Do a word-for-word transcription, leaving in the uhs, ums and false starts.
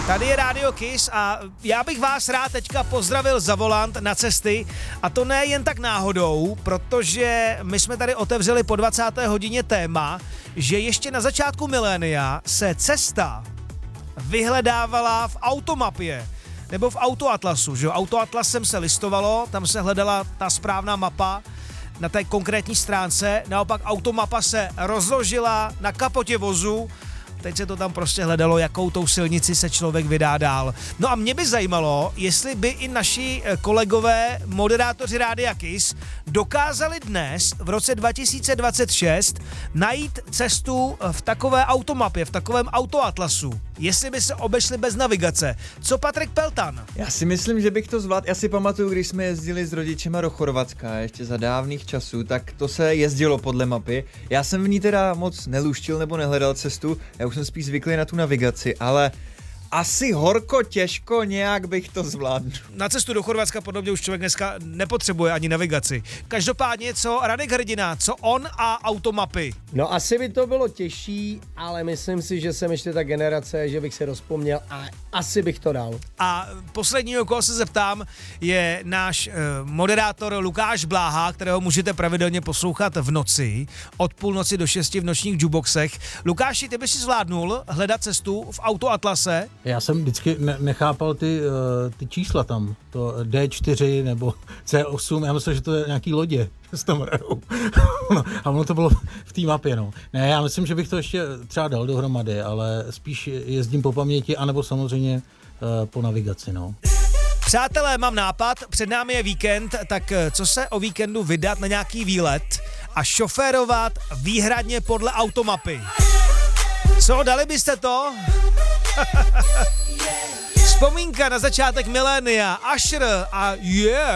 Tady je Radio Kiss a já bych vás rád teďka pozdravil za volant na cesty a to ne jen tak náhodou, protože my jsme tady otevřeli po dvacáté hodině téma, že ještě na začátku milénia se cesta vyhledávala v automapě nebo v autoatlasu, že jo? Autoatlasem se listovalo, tam se hledala ta správná mapa na té konkrétní stránce, naopak automapa se rozložila na kapotě vozu. Teď se to tam prostě hledalo, jakou tou silnici se člověk vydá dál. No a mě by zajímalo, jestli by i naši kolegové, moderátoři Rádia Kiss, dokázali dnes, v roce dva tisíce dvacet šest, najít cestu v takové automapě, v takovém autoatlasu. Jestli by se obešli bez navigace. Co Patrik Peltan? Já si myslím, že bych to zvládl. Já si pamatuju, když jsme jezdili s rodičema do Chorvatska ještě za dávných časů, tak to se jezdilo podle mapy. Já jsem v ní teda moc neluštil nebo nehledal cestu, já už jsem spíš zvyklý na tu navigaci, ale asi horko těžko nějak bych to zvládl. Na cestu do Chorvatska podobně už člověk dneska nepotřebuje ani navigaci. Každopádně, co Radek Hrdina, co on a automapy? No asi by to bylo těžší, ale myslím si, že jsem ještě ta generace, že bych se rozpomněl a asi bych to dal. A posledního, koho se zeptám, je náš eh, moderátor Lukáš Bláha, kterého můžete pravidelně poslouchat v noci, od půlnoci do šesti v nočních jukeboxech. Lukáši, ty by si zvládnul hledat cestu v autoatlase? Já jsem vždycky ne- nechápal ty, uh, ty čísla tam, to D čtyři nebo C osm, já myslím, že to je nějaký lodě, s tam hrajou. No, a ono to bylo v té mapě, no. Ne, já myslím, že bych to ještě třeba dal dohromady, ale spíš jezdím po paměti, anebo samozřejmě uh, po navigaci, no. Přátelé, mám nápad, před námi je víkend, tak co se o víkendu vydat na nějaký výlet a šoférovat výhradně podle automapy? Co, dali byste to? Vzpomínka na začátek milénia, Usher a yeah.